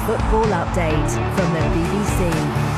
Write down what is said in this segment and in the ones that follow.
Football Update from the BBC.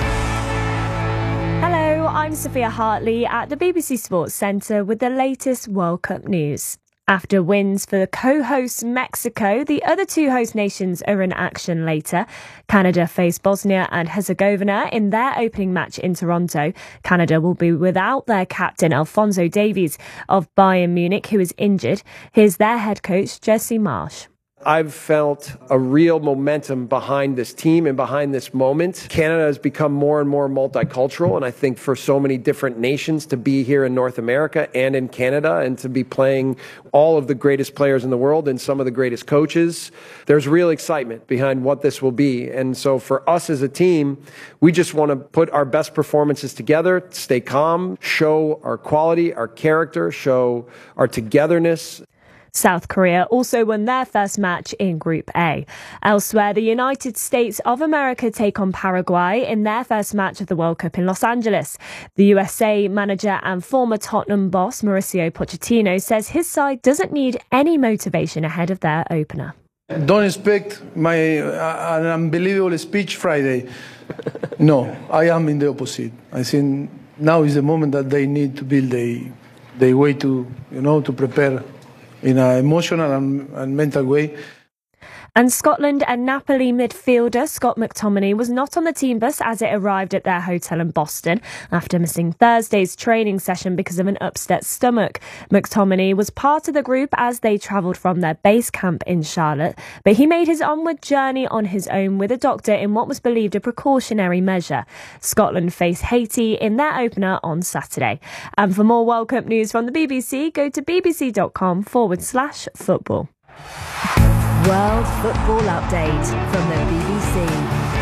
Hello, I'm Sophia Hartley at the BBC Sports Centre with the latest World Cup news. After wins for the co-host Mexico, the other two host nations are in action later. Canada face Bosnia and Herzegovina in their opening match in Toronto. Canada will be without their captain Alphonso Davies of Bayern Munich, who is injured. Here's their head coach, Jesse Marsch. I've felt a real momentum behind this team and behind this moment. Canada has become more and more multicultural, and I think for so many different nations to be here in North America and in Canada and to be playing all of the greatest players in the world and some of the greatest coaches, there's real excitement behind what this will be. And so for us as a team, we just want to put our best performances together, stay calm, show our quality, our character, show our togetherness. South Korea also won their first match in Group A. Elsewhere, the United States of America take on Paraguay in their first match of the World Cup in Los Angeles. The USA manager and former Tottenham boss Mauricio Pochettino says his side doesn't need any motivation ahead of their opener. Don't expect an unbelievable speech Friday. No, I am in the opposite. I think now is the moment that they need to build a way to prepare in an emotional and mental way. And Scotland and Napoli midfielder Scott McTominay was not on the team bus as it arrived at their hotel in Boston after missing Thursday's training session because of an upset stomach. McTominay was part of the group as they travelled from their base camp in Charlotte, but he made his onward journey on his own with a doctor in what was believed a precautionary measure. Scotland face Haiti in their opener on Saturday. And for more World Cup news from the BBC, go to bbc.com/football. World Football Update from the BBC.